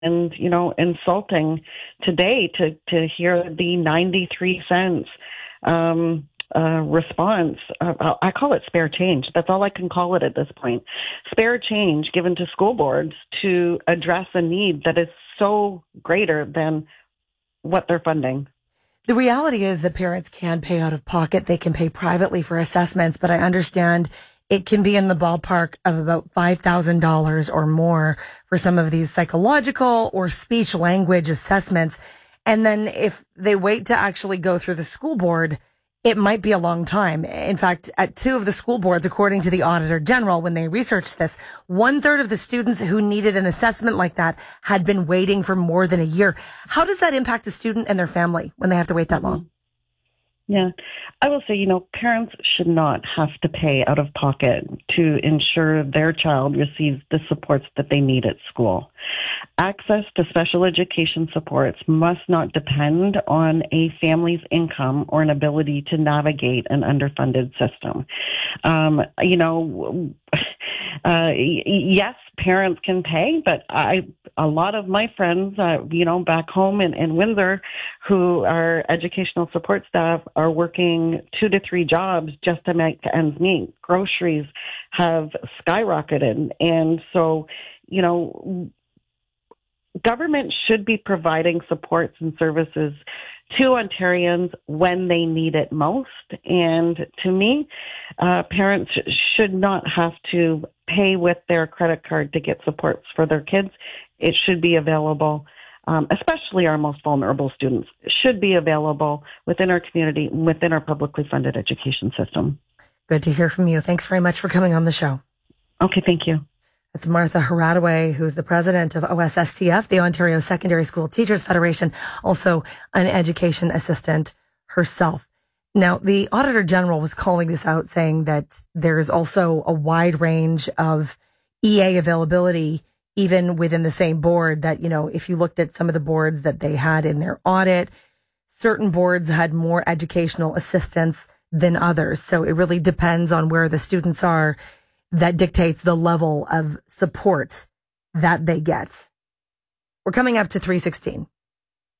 insulting today to hear the 93 cents response. I call it spare change. That's all I can call it at this point. Spare change given to school boards to address a need that is so greater than what they're funding. The reality is that parents can pay out of pocket. They can pay privately for assessments, but I understand it can be in the ballpark of about $5,000 or more for some of these psychological or speech language assessments. And then if they wait to actually go through the school board, it might be a long time. In fact, at two of the school boards, according to the Auditor General, when they researched this, 1/3 of the students who needed an assessment like that had been waiting for more than a year. How does that impact the student and their family when they have to wait that long? Yeah, I will say, parents should not have to pay out of pocket to ensure their child receives the supports that they need at school. Access to special education supports must not depend on a family's income or an ability to navigate an underfunded system. Yes, parents can pay, but a lot of my friends, back home in Windsor, who are educational support staff, are working 2 to 3 jobs just to make ends meet. Groceries have skyrocketed. And so, government should be providing supports and services to Ontarians when they need it most. And to me, parents should not have to pay with their credit card to get supports for their kids. It should be available, especially our most vulnerable students, should be available within our community, within our publicly funded education system. Good to hear from you. Thanks very much for coming on the show. Okay, thank you. It's Martha Haradaway, who's the president of OSSTF, the Ontario Secondary School Teachers Federation, also an education assistant herself. Now, the Auditor General was calling this out, saying that there's also a wide range of EA availability, even within the same board, that, if you looked at some of the boards that they had in their audit, certain boards had more educational assistance than others. So it really depends on where the students are. That dictates the level of support that they get. We're coming up to 3:16.